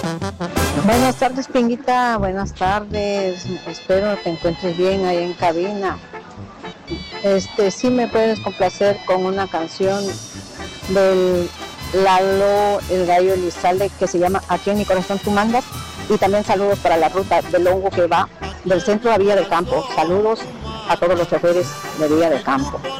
Buenas tardes, Pinguita. Buenas tardes. Espero te encuentres bien ahí en cabina. Sí me puedes complacer con una canción del Lalo, el gallo Elizalde, que se llama Aquí en mi corazón tú mandas. Y también saludos para la ruta del hongo que va del centro a Villa del Campo. Saludos a todos los choferes de Villa del Campo.